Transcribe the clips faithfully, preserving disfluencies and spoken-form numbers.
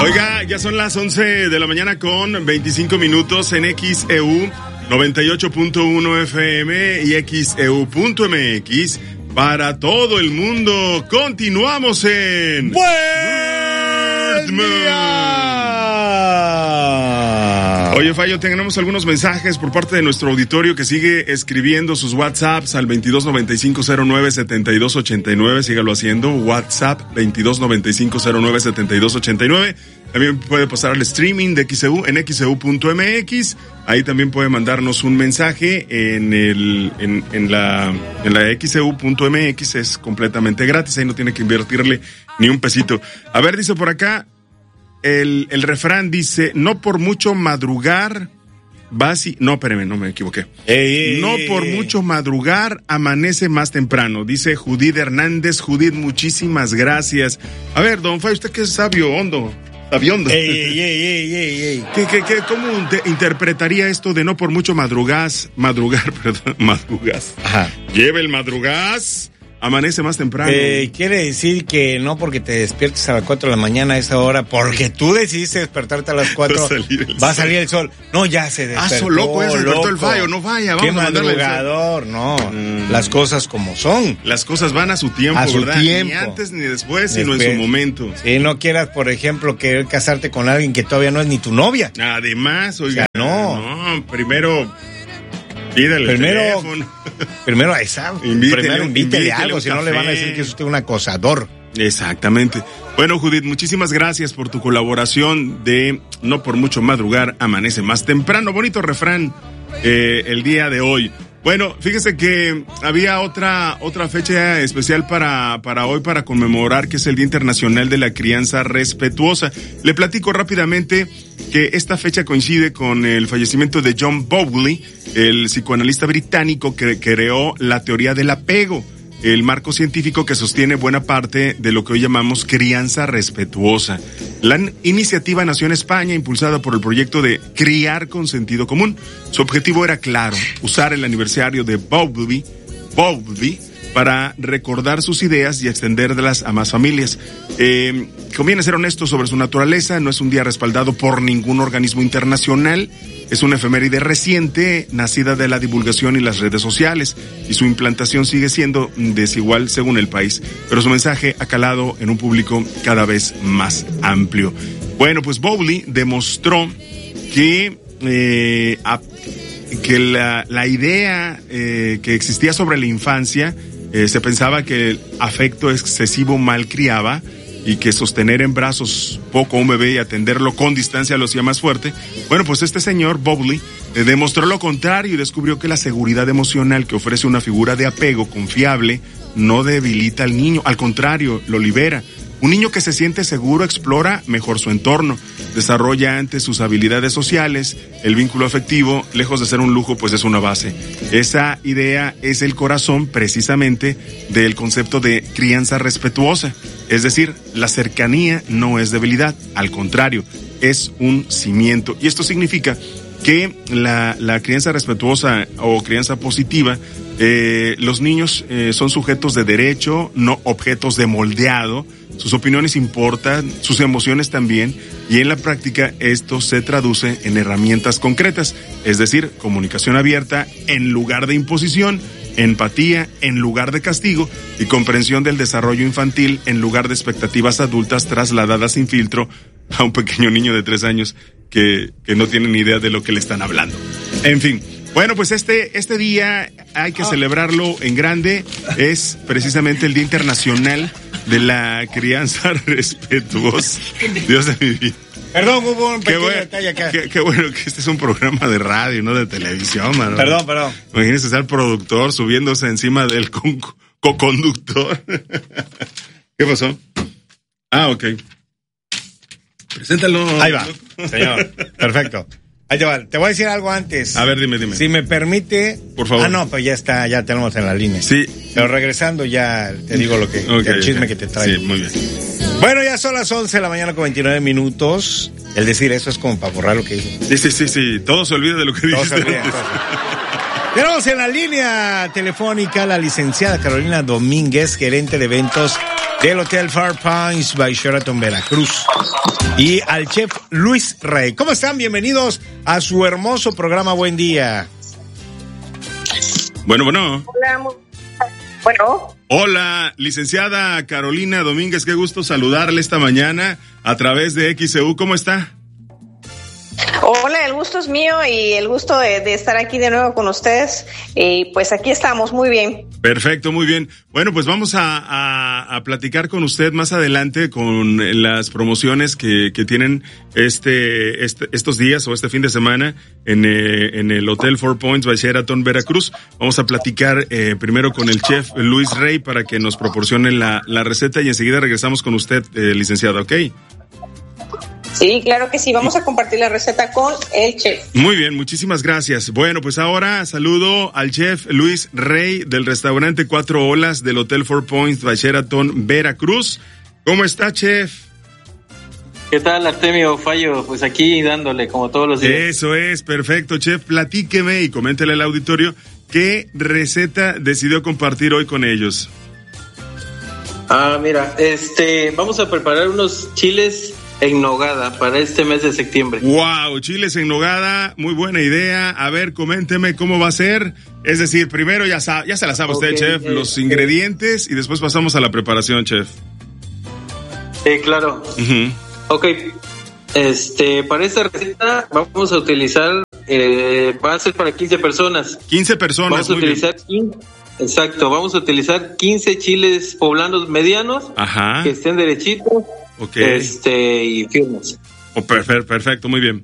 Oiga, ya son las once de la mañana con veinticinco minutos en X E U noventa y ocho punto uno F M y X E U punto M X para todo el mundo. Continuamos en Buen Día. Oye, Fallo, tenemos algunos mensajes por parte de nuestro auditorio que sigue escribiendo sus WhatsApps al veintidós noventa y cinco cero nueve setenta y dos ochenta y nueve. Sígalo haciendo. WhatsApp veintidós noventa y cinco cero nueve setenta y dos ochenta y nueve. También puede pasar al streaming de X E U en X E U punto M X. Ahí también puede mandarnos un mensaje en el en, en la en la X E U punto M X. Es completamente gratis. Ahí no tiene que invertirle ni un pesito. A ver, dice por acá. El, el refrán dice, no por mucho madrugar, vas y... No, espérame, no me equivoqué. Ey, ey, no ey, por ey. mucho madrugar, amanece más temprano. Dice Judith Hernández. Judith, muchísimas gracias. A ver, don Fay, usted que es sabio hondo. Sabiondo. Ey, ey, ey, ey, ey, ey. ¿Qué, qué, qué, ¿Cómo te interpretaría esto de no por mucho madrugás, madrugar, perdón, madrugás? Ajá. Lleve el madrugás, amanece más temprano. Eh, quiere decir que no porque te despiertes a las cuatro de la mañana a esa hora, porque tú decidiste despertarte a las cuatro, Va a salir el va a sol. salir el sol. No, ya se despertó. Ah, so loco, ya se despertó el loco. Fallo, no vaya, vamos Qué a mandarle el sol. madrugador, no. Mm. Las cosas como son. Las cosas van a su tiempo, A su ¿verdad? tiempo. Ni antes ni después, sino en Después. su momento. Si no quieras, por ejemplo, querer casarte con alguien que todavía no es ni tu novia. Además, oiga, O sea, no. no, primero pídale Primero- el teléfono. Primero a esa, Invítele primero un- invítele invítele algo, un si no le van a café. decir que es usted un acosador. Exactamente. Bueno, Judith, muchísimas gracias por tu colaboración de no por mucho madrugar, amanece más temprano. Bonito refrán eh, el día de hoy. Bueno, fíjese que había otra otra fecha especial para, para hoy, para conmemorar, que es el Día Internacional de la Crianza Respetuosa. Le platico rápidamente que esta fecha coincide con el fallecimiento de John Bowlby, el psicoanalista británico que creó la teoría del apego, el marco científico que sostiene buena parte de lo que hoy llamamos crianza respetuosa. La n- iniciativa nació en España, impulsada por el proyecto de Criar con Sentido Común. Su objetivo era claro, usar el aniversario de Bowlby, Bowlby para recordar sus ideas y extenderlas a más familias. Eh, conviene ser honesto sobre su naturaleza, no es un día respaldado por ningún organismo internacional, es una efeméride reciente, nacida de la divulgación y las redes sociales, y su implantación sigue siendo desigual según el país, pero su mensaje ha calado en un público cada vez más amplio. Bueno, pues Bowlby demostró que eh, a, que la, la idea eh, que existía sobre la infancia, eh, se pensaba que el afecto excesivo malcriaba y que sostener en brazos poco a un bebé y atenderlo con distancia lo hacía más fuerte. Bueno, pues este señor Bowlby eh, demostró lo contrario y descubrió que la seguridad emocional que ofrece una figura de apego confiable no debilita al niño, al contrario, lo libera. Un niño que se siente seguro explora mejor su entorno, desarrolla antes sus habilidades sociales, el vínculo afectivo, lejos de ser un lujo, pues es una base. Esa idea es el corazón, precisamente, del concepto de crianza respetuosa. Es decir, la cercanía no es debilidad, al contrario, es un cimiento. Y esto significa que la, la crianza respetuosa o crianza positiva, eh, los niños eh, son sujetos de derecho, no objetos de moldeado. Sus opiniones importan, sus emociones también, y en la práctica esto se traduce en herramientas concretas, es decir, comunicación abierta en lugar de imposición, empatía en lugar de castigo y comprensión del desarrollo infantil en lugar de expectativas adultas trasladadas sin filtro a un pequeño niño de tres años que, que no tiene ni idea de lo que le están hablando. En fin. Bueno, pues este, este día hay que celebrarlo en grande. Es precisamente el Día Internacional de la Crianza Respetuosa. Dios de mi vida. Perdón, hubo un Qué pequeño bueno, detalle acá. qué, qué bueno que este es un programa de radio, no de televisión, mano. Perdón, perdón. Imagínese estar el productor subiéndose encima del con- co-conductor. ¿Qué pasó? Ah, ok. Preséntalo. Ahí va, señor. Perfecto. Ahí te va. Te voy a decir algo antes. A ver, dime, dime. Si me permite. Por favor. Ah, no, pues ya está, ya tenemos en la línea. Sí. Pero regresando ya te digo lo que, Okay, el chisme okay. que te traigo. Sí, muy bien. Bueno, ya son las once de la mañana con veintinueve minutos. El decir eso es como para borrar lo que dice. Sí, sí, sí, sí. Todo se olvida de lo que Todo dijiste. se olvida, todo se olvida. Tenemos en la línea telefónica la licenciada Carolina Domínguez, gerente de eventos del Hotel Far Pines by Sheraton Veracruz. y al chef Luis Rey. ¿Cómo están? Bienvenidos a su hermoso programa Buen Día. Bueno, bueno. Hola, bueno. Hola, licenciada Carolina Domínguez, qué gusto saludarle esta mañana a través de X E U. ¿Cómo está? Hola, el gusto es mío y el gusto de, de estar aquí de nuevo con ustedes. Y pues aquí estamos, muy bien. Perfecto, muy bien. Bueno, pues vamos a, a, a platicar con usted más adelante con las promociones que, que tienen este, este estos días o este fin de semana en, eh, en el Hotel Four Points by Sheraton Veracruz. Vamos a platicar eh, primero con el chef Luis Rey para que nos proporcione la, la receta y enseguida regresamos con usted, eh, licenciada, ¿ok? Sí, claro que sí. Vamos a compartir la receta con el chef. Muy bien, muchísimas gracias. Bueno, pues ahora saludo al chef Luis Rey del restaurante Cuatro Olas del Hotel Four Points by Sheraton Veracruz. ¿Cómo está, chef? ¿Qué tal, Artemio Fallo? Pues aquí dándole como todos los días. Eso es, perfecto, chef. Platíqueme y coméntele al auditorio qué receta decidió compartir hoy con ellos. Ah, mira, este, vamos a preparar unos chiles en nogada para este mes de septiembre. Wow, chiles en nogada, muy buena idea. A ver, coménteme cómo va a ser. Es decir, primero ya sa- ya se la sabe okay, usted, chef, eh, los ingredientes y después pasamos a la preparación, chef. Sí, claro. Uh-huh. Ok, este, para esta receta vamos a utilizar, eh, va a ser para quince personas. quince personas, vamos a muy utilizar bien. quince, exacto, vamos a utilizar quince chiles poblanos medianos. Ajá. Que estén derechitos. Okay. Este, y firmes. Oh, perfecto, perfecto, muy bien.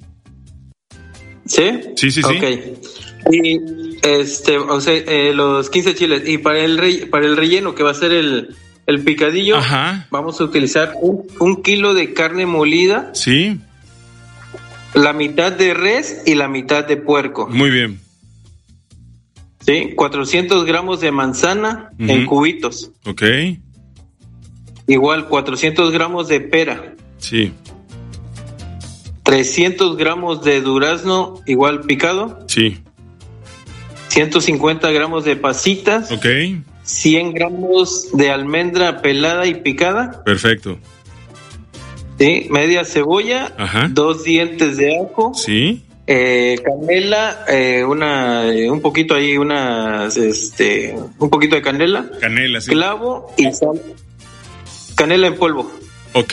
¿Sí? Sí, sí, sí. Okay. Y este, o sea, eh, los quince chiles. Y para el re, para el relleno, que va a ser el, el picadillo, ajá, vamos a utilizar un, un kilo de carne molida. Sí. La mitad de res y la mitad de puerco. Muy bien. Sí, cuatrocientos gramos de manzana uh-huh. en cubitos. Ok. Igual, cuatrocientos gramos de pera. Sí. trescientos gramos de durazno, igual picado. Sí. ciento cincuenta gramos de pasitas. Ok. cien gramos de almendra pelada y picada. Perfecto. Sí, media cebolla. Ajá. Dos dientes de ajo. Sí. Eh, canela, eh, una, un poquito ahí, unas, este, un poquito de canela. Canela, sí. Clavo y sal. Canela en polvo. Ok.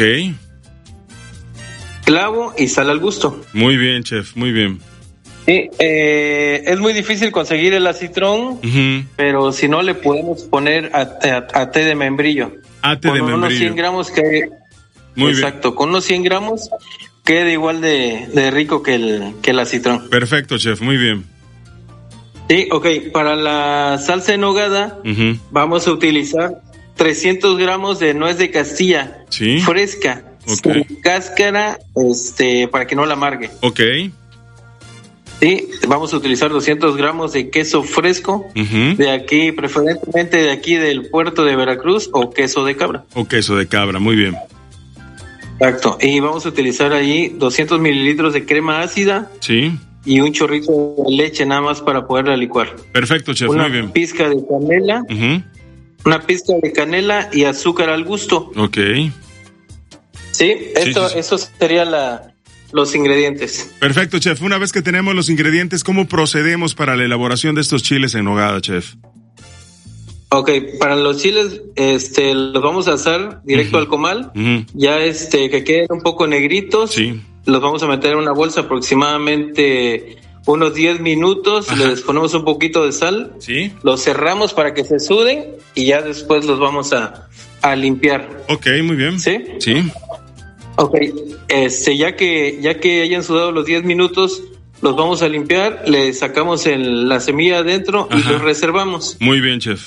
Clavo y sal al gusto. Muy bien, chef, muy bien. Sí, eh, es muy difícil conseguir el acitrón, uh-huh. pero si no le podemos poner a, a, a té de membrillo. A té con de membrillo. Unos cien gramos que... Muy exacto, bien. Con unos cien gramos queda igual de, de rico que el, que el acitrón. Perfecto, chef, muy bien. Sí, ok, para la salsa en nogada uh-huh. vamos a utilizar trescientos gramos de nuez de Castilla, ¿sí? Fresca, okay. sin cáscara, este, para que no la amargue. Ok. Sí, vamos a utilizar doscientos gramos de queso fresco, uh-huh. de aquí, preferentemente de aquí del puerto de Veracruz, o queso de cabra. O queso de cabra, muy bien. Exacto, y vamos a utilizar ahí doscientos mililitros de crema ácida. Sí. Y un chorrito de leche nada más para poderla licuar. Perfecto, chef, una muy bien. Una pizca de canela. Uh-huh. Una pizca de canela y azúcar al gusto. Ok. Sí, esto, sí, sí, sí. Eso sería la, los ingredientes. Perfecto, chef. Una vez que tenemos los ingredientes, ¿cómo procedemos para la elaboración de estos chiles en nogada, chef? Ok, para los chiles, este, los vamos a asar directo uh-huh. al comal. Uh-huh. Ya este, que queden un poco negritos. Sí. Los vamos a meter en una bolsa aproximadamente unos diez minutos. Ajá. Les ponemos un poquito de sal. Sí. Los cerramos para que se suden y ya después los vamos a, a limpiar. Ok, muy bien. ¿Sí? Sí. Ok, este, ya que, ya que hayan sudado los diez minutos, los vamos a limpiar, le sacamos el, la semilla adentro. Ajá. Y los reservamos. Muy bien, chef.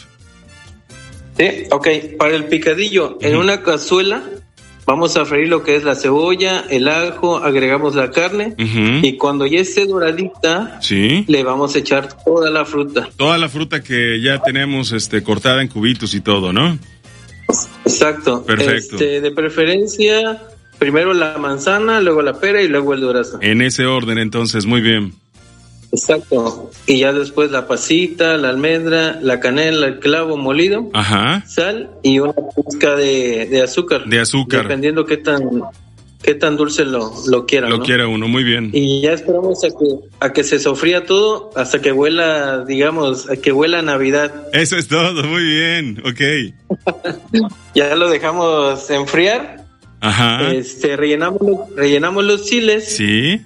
Sí, ok, para el picadillo, uh-huh. en una cazuela vamos a freír lo que es la cebolla, el ajo, agregamos la carne uh-huh. y cuando ya esté doradita, sí, le vamos a echar toda la fruta. Toda la fruta que ya tenemos este, cortada en cubitos y todo, ¿no? Exacto. Perfecto. Este, de preferencia, primero la manzana, luego la pera y luego el durazno. En ese orden, entonces, muy bien. Exacto. Y ya después la pasita, la almendra, la canela, el clavo molido, ajá, sal y una pizca de, de azúcar. De azúcar. Dependiendo qué tan qué tan dulce lo, lo quiera. Lo ¿no? quiera uno, muy bien. Y ya esperamos a que, a que se sofría todo hasta que huela, digamos, a que huela a Navidad. Eso es todo, muy bien, ok. Ya lo dejamos enfriar. Ajá. Este, rellenamos, rellenamos los chiles. Sí.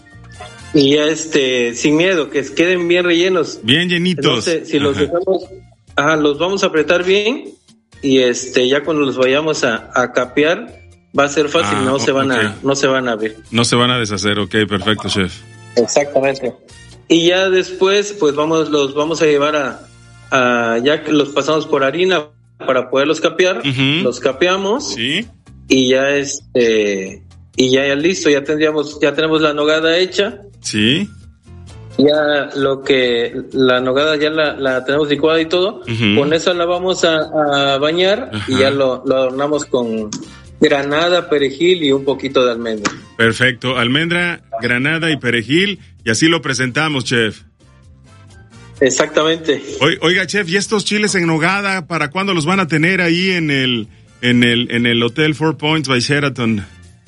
Y ya este, sin miedo, que queden bien rellenos. Bien llenitos. Entonces, si Ajá. los dejamos, ajá, los vamos a apretar bien y este, ya cuando los vayamos a, a capear, va a ser fácil, Ah, no se van okay. a, no se van a abrir. No se van a deshacer, ok, perfecto, chef. Exactamente. Y ya después, pues vamos, los vamos a llevar a, a ya que los pasamos por harina para poderlos capear, Uh-huh. los capeamos. Sí. Y ya este, y ya, ya listo, ya tendríamos, ya tenemos la nogada hecha. Sí. Ya lo que la nogada ya la, la tenemos licuada y todo, Uh-huh. con eso la vamos a, a bañar. Ajá. Y ya lo, lo adornamos con granada, perejil y un poquito de almendra. Perfecto, almendra, granada y perejil, y así lo presentamos, chef. Exactamente. O, oiga, chef, ¿y estos chiles en nogada para cuándo los van a tener ahí en el en el en el Hotel Four Points by Sheraton?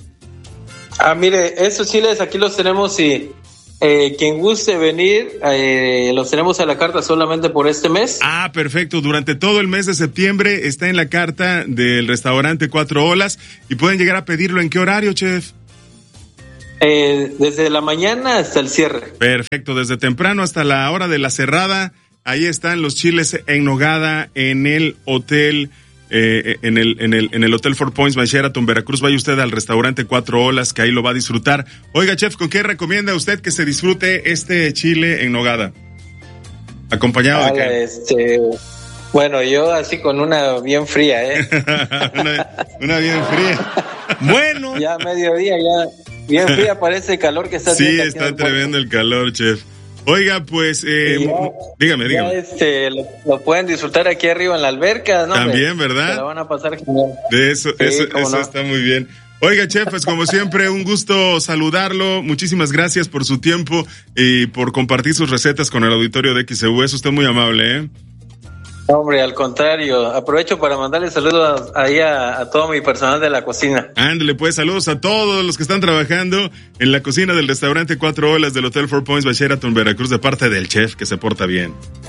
Ah, mire, esos chiles aquí los tenemos y eh, quien guste venir, eh, los tenemos a la carta solamente por este mes. Ah, perfecto. Durante todo el mes de septiembre está en la carta del restaurante Cuatro Olas y pueden llegar a pedirlo. ¿En qué horario, chef? Eh, desde la mañana hasta el cierre. Perfecto, desde temprano hasta la hora de la cerrada. Ahí están los chiles en nogada en el hotel. Eh, en el en el en el Hotel Four Points by Sheraton, Veracruz. Vaya usted al restaurante Cuatro Olas, que ahí lo va a disfrutar. Oiga, chef, ¿con qué recomienda usted que se disfrute este chile en nogada? ¿Acompañado Hola, de qué? Este, bueno, yo así con una bien fría, ¿eh? una, una bien fría. Bueno. Ya mediodía, ya bien fría parece el calor que está sí, haciendo. Sí, está tremendo el calor, chef. Oiga, pues, eh, ya, dígame, dígame. Ya este, lo, lo pueden disfrutar aquí arriba en la alberca, ¿no? También, ¿verdad? Se la van a pasar genial. De eso, sí, eso, eso no. Está muy bien. Oiga, chef, pues como siempre, un gusto saludarlo. Muchísimas gracias por su tiempo y por compartir sus recetas con el auditorio de X E U. Es usted muy amable, ¿eh? Hombre, al contrario, aprovecho para mandarle saludos ahí a, a todo mi personal de la cocina. Ándale, pues, saludos a todos los que están trabajando en la cocina del restaurante Cuatro Olas del Hotel Four Points by Sheraton, Veracruz, de parte del chef, que se porta bien.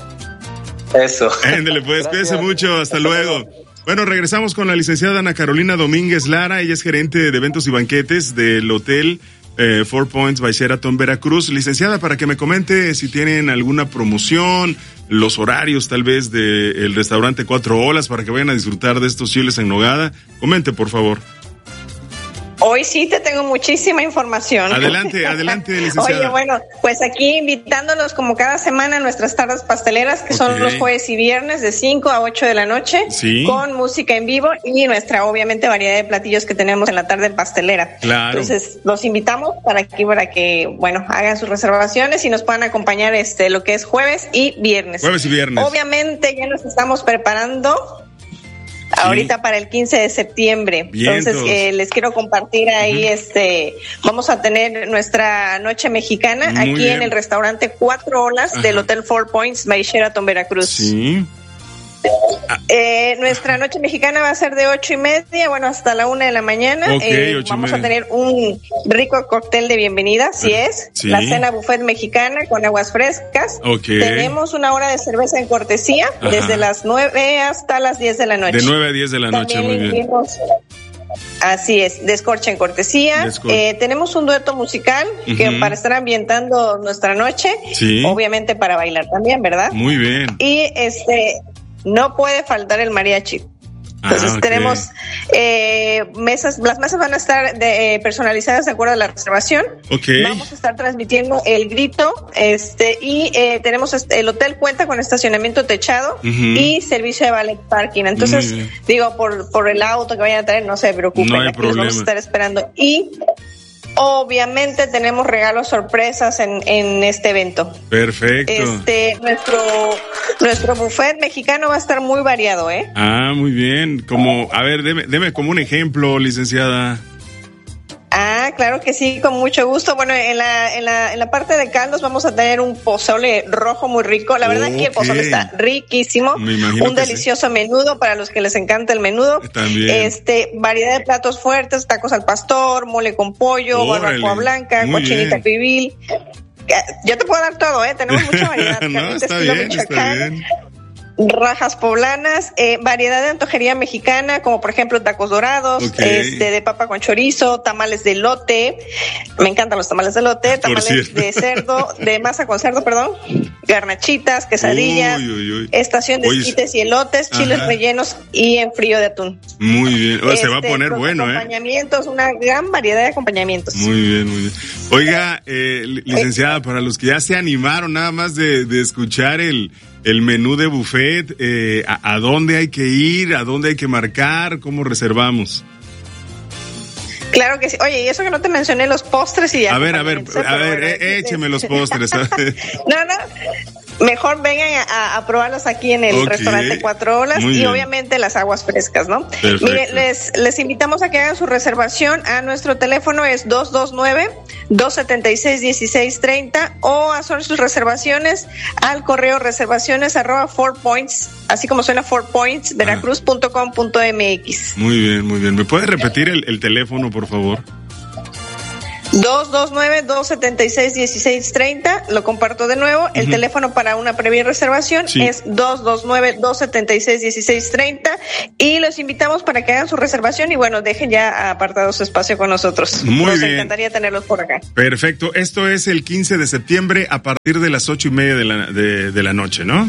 Eso. Ándale, pues, cuídense mucho, hasta, hasta luego. luego. Bueno, regresamos con la licenciada Ana Carolina Domínguez Lara, ella es gerente de eventos y banquetes del Hotel Eh, Four Points by Sheraton, Veracruz. Licenciada, para que me comente si tienen alguna promoción, los horarios tal vez del restaurante Cuatro Olas para que vayan a disfrutar de estos chiles en nogada. Comente, por favor. Hoy sí te tengo muchísima información. Adelante, adelante, licenciada. Oye, bueno, pues aquí invitándolos como cada semana a nuestras tardes pasteleras, que okay. son los jueves y viernes de cinco a ocho de la noche, sí. con música en vivo y nuestra, obviamente, variedad de platillos que tenemos en la tarde pastelera. Claro. Entonces, los invitamos para aquí, para que, bueno, hagan sus reservaciones y nos puedan acompañar este lo que es jueves y viernes. Jueves y viernes. Obviamente, ya nos estamos preparando Sí. ahorita para el quince de septiembre. Vientos. Entonces eh, les quiero compartir ahí, uh-huh. este vamos a tener nuestra noche mexicana Muy aquí bien. en el restaurante Cuatro Olas Ajá. del Hotel Four Points by Sheraton, Veracruz. Sí. Eh, nuestra noche mexicana va a ser de ocho y media, bueno, hasta la una de la mañana. Okay, eh, vamos a tener un rico cóctel de bienvenida, si es. Sí. La cena buffet mexicana con aguas frescas. Okay. Tenemos una hora de cerveza en cortesía, Ajá. desde las nueve hasta las diez de la noche. De nueve a diez de la noche, También muy bien. Así es, descorche en cortesía. Descor- eh, tenemos un dueto musical uh-huh. que para estar ambientando nuestra noche, sí. obviamente para bailar también, ¿verdad? Muy bien. Y este no puede faltar el mariachi. Entonces ah, okay. tenemos eh, mesas, las mesas van a estar de, eh, personalizadas de acuerdo a la reservación. Okay. Vamos a estar transmitiendo el grito, este y eh, tenemos este, el hotel cuenta con estacionamiento techado uh-huh. y servicio de valet parking. Entonces digo por por el auto que vayan a traer no se preocupen, no hay aquí los vamos a estar esperando y obviamente tenemos regalos sorpresas en, en este evento. Perfecto. Este, nuestro, nuestro buffet mexicano va a estar muy variado, ¿eh? Ah, muy bien. Como, a ver, deme, deme como un ejemplo, licenciada. Ah, claro que sí, con mucho gusto. Bueno, en la, en la, en la parte de caldos vamos a tener un pozole rojo muy rico. La verdad okay. que el pozole está riquísimo. Me imagino un delicioso sí. menudo para los que les encanta el menudo. También. Este, variedad de platos fuertes, tacos al pastor, mole con pollo, Órale. barbacoa blanca, muy cochinita bien. pibil. Yo te puedo dar todo, ¿eh? Tenemos mucha variedad. no, está bien, está bien. Rajas poblanas, eh, variedad de antojería mexicana, como por ejemplo tacos dorados, okay. este, de papa con chorizo, tamales de elote, me encantan los tamales de elote, tamales de cerdo, de masa con cerdo, perdón, garnachitas, quesadillas, uy, uy, uy. estación de esquites y elotes, chiles Ajá. rellenos y en frío de atún. Muy bien, o sea, este, se va a poner bueno, ¿eh? Acompañamientos, una gran variedad de acompañamientos. Muy bien, muy bien. Oiga, eh, licenciada, para los que ya se animaron nada más de, de escuchar el El menú de buffet, eh, a, ¿a dónde hay que ir? ¿A dónde hay que marcar? ¿Cómo reservamos? Claro que sí. Oye, y eso que no te mencioné, los postres y ya. A ver, a ver, a ver, eh, écheme los postres. no, no. Mejor vengan a, a probarlos aquí en el okay. restaurante Cuatro Olas Muy y bien. obviamente las aguas frescas, ¿no? Perfecto. Mire, les, les invitamos a que hagan su reservación a nuestro teléfono es dos dos nueve, dos siete seis, uno seis tres cero o hacer sus reservaciones al correo reservaciones arroba four points, así como suena four points, veracruz punto com punto m x. Muy bien, muy bien. ¿Me puede repetir el, el teléfono, por favor? dos dos nueve, dos siete seis, uno seis tres cero, lo comparto de nuevo. El uh-huh. teléfono para una previa reservación sí. es dos dos nueve, dos siete seis, uno seis tres cero y los invitamos para que hagan su reservación y bueno, dejen ya apartado su espacio con nosotros. Muy Nos bien. encantaría tenerlos por acá. Perfecto. Esto es el quince de septiembre a partir de las ocho y media de la, de, de la noche, ¿no?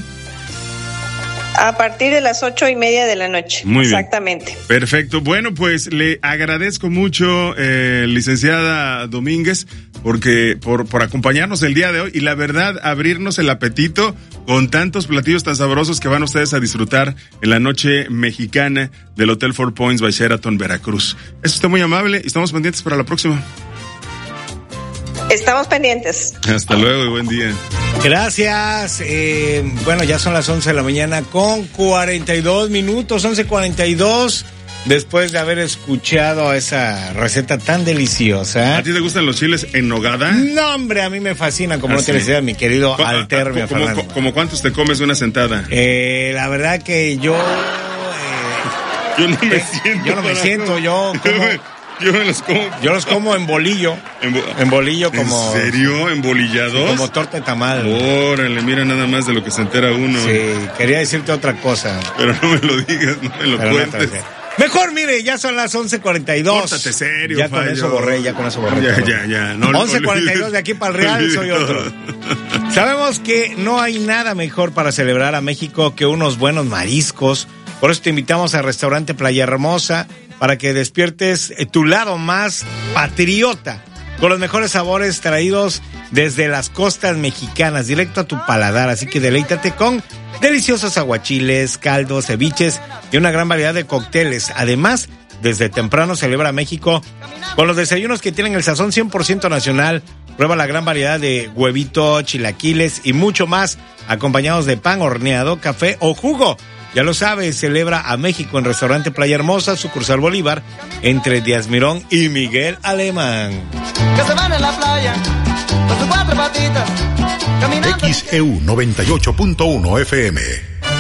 A partir de las ocho y media de la noche. Muy bien. Exactamente. Perfecto. Bueno, pues le agradezco mucho, eh, licenciada Domínguez, porque por, por acompañarnos el día de hoy y la verdad, abrirnos el apetito con tantos platillos tan sabrosos que van ustedes a disfrutar en la noche mexicana del Hotel Four Points by Sheraton Veracruz. Eso está muy amable y estamos pendientes para la próxima. Estamos pendientes. Hasta luego y buen día. Gracias. Eh, bueno, ya son las once de la mañana con cuarenta y dos minutos, once cuarenta y dos, después de haber escuchado esa receta tan deliciosa. ¿A ti te gustan los chiles en nogada? No, hombre, a mí me fascina, como ¿Ah, no sí? te decía, mi querido ¿Cu- Altermio a, como, Fernando. Como, como cuántos te comes de una sentada? Eh, la verdad que yo... Eh, yo no me siento. Yo no me siento, yo como... Yo me los como. Yo los como en bolillo. En, bo- en bolillo como. ¿En serio? ¿Embolillados? Como torta de tamal. Órale, mira nada más de lo que se entera uno. Sí, quería decirte otra cosa. Pero no me lo digas, no me lo Pero cuentes. No Mejor, mire, ya son las once cuarenta y dos. Pórtate serio, Ya con fallo. eso borré, ya con eso borré. Ya, ya, ya. No, once cuarenta y dos de aquí para el Real, soy otro. Sabemos que no hay nada mejor para celebrar a México que unos buenos mariscos. Por eso te invitamos al restaurante Playa Hermosa para que despiertes tu lado más patriota con los mejores sabores traídos desde las costas mexicanas, directo a tu paladar. Así que deleítate con deliciosos aguachiles, caldos, ceviches y una gran variedad de cócteles. Además, desde temprano celebra México con los desayunos que tienen el sazón cien por ciento nacional. Prueba la gran variedad de huevito, chilaquiles y mucho más, acompañados de pan horneado, café o jugo. Ya lo sabes, celebra a México en Restaurante Playa Hermosa, sucursal Bolívar, entre Díaz Mirón y Miguel Alemán. Que se van en la playa, con sus cuatro patitas, caminando. X E U noventa y ocho punto uno F M.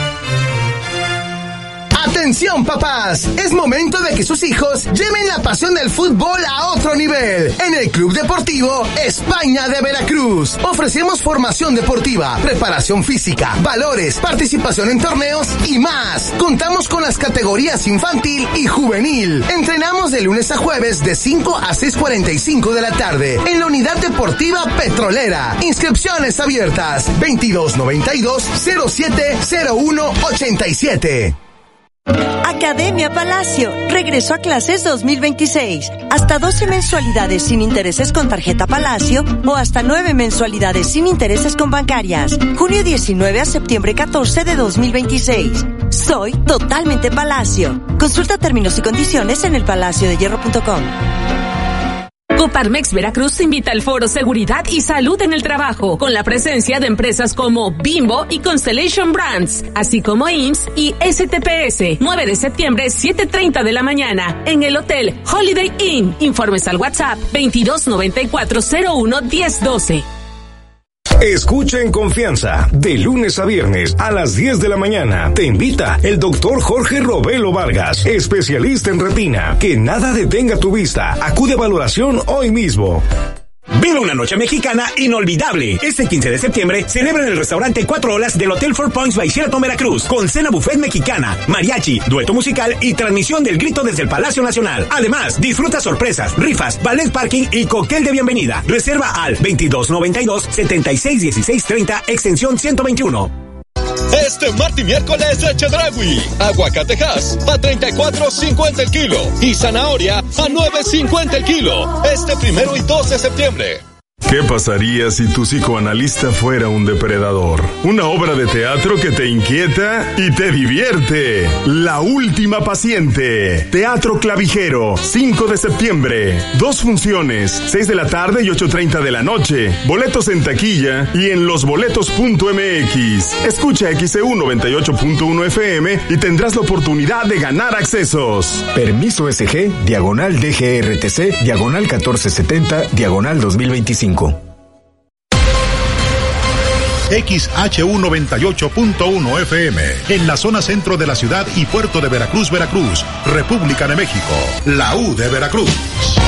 Atención papás, es momento de que sus hijos lleven la pasión del fútbol a otro nivel. En el Club Deportivo España de Veracruz ofrecemos formación deportiva, preparación física, valores, participación en torneos y más. Contamos con las categorías infantil y juvenil. Entrenamos de lunes a jueves de cinco a seis cuarenta y cinco de la tarde en la Unidad Deportiva Petrolera. Inscripciones abiertas veintidós noventa y dos, cero siete cero uno ochenta y siete. Academia Palacio regresó a clases dos mil veintiséis. Hasta doce mensualidades sin intereses con tarjeta Palacio o hasta nueve mensualidades sin intereses con bancarias. Junio diecinueve a septiembre catorce de dos mil veintiséis. Soy totalmente Palacio. Consulta términos y condiciones en el palacio de hierro punto com. Coparmex Veracruz te invita al foro Seguridad y Salud en el Trabajo, con la presencia de empresas como Bimbo y Constellation Brands, así como I M S S y S T P S. nueve de septiembre, siete treinta de la mañana, en el Hotel Holiday Inn. Informes al WhatsApp veintidós noventa y cuatro cero uno diez doce. Escucha en confianza, de lunes a viernes a las diez de la mañana. Te invita el doctor Jorge Robelo Vargas, especialista en retina. Que nada detenga tu vista. Acude a valoración hoy mismo. Vive una noche mexicana inolvidable. Este quince de septiembre celebra en el restaurante Cuatro Olas del Hotel Four Points by Sheraton Veracruz, con cena buffet mexicana, mariachi, dueto musical y transmisión del grito desde el Palacio Nacional. Además, disfruta sorpresas, rifas, ballet parking y cóctel de bienvenida. Reserva al veintidós noventa y dos, setenta y seis dieciséis treinta, extensión ciento veintiuno. Este martes y miércoles de Chedraui, aguacatejas a treinta y cuatro cincuenta el kilo y zanahoria a nueve cincuenta el kilo. Este primero y dos de septiembre. ¿Qué pasaría si tu psicoanalista fuera un depredador? Una obra de teatro que te inquieta y te divierte. La última paciente. Teatro Clavijero, cinco de septiembre. Dos funciones, seis de la tarde y ocho treinta de la noche. Boletos en taquilla y en losboletos punto m x. Escucha X E U noventa y ocho punto uno F M y tendrás la oportunidad de ganar accesos. Permiso S G, diagonal D G R T C, diagonal catorce setenta, diagonal dos mil veinticinco. X H U noventa y ocho punto uno F M, en la zona centro de la ciudad y puerto de Veracruz, Veracruz, República de México, la U de Veracruz.